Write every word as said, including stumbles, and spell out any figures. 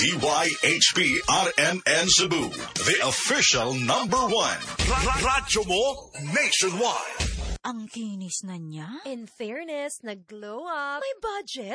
D Y H P R M N Cebu, the official number one. Radyo mo nationwide. Ang kinis na niya. In fairness, nag-glow up. May budget.